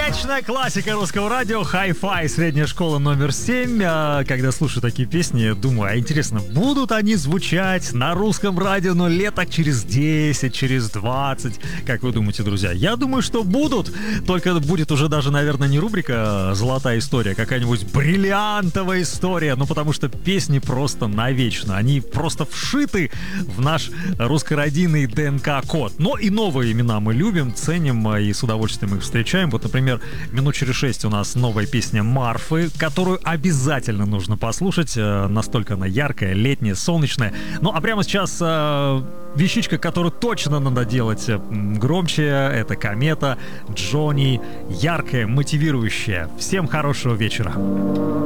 Вечная классика русского радио, хай-фай, средняя школа номер 7. Когда слушаю такие песни, думаю, а интересно, будут они звучать на русском радио, но лет так через 10, через 20? Как вы думаете, друзья? Я думаю, что будут. Только будет уже даже, наверное, не рубрика «Золотая история», а какая-нибудь бриллиантовая история. Ну, потому что песни просто навечно. Они просто вшиты в наш русско-родийный ДНК-код. Но и новые имена мы любим, ценим и с удовольствием их встречаем. Вот, например, минут через 6 у нас новая песня Марфы, которую обязательно нужно послушать. Настолько она яркая, летняя, солнечная. Ну, а прямо сейчас вещичка, которую точно надо делать громче. Это «Комета», Джонни. Яркая, мотивирующая. Всем хорошего вечера.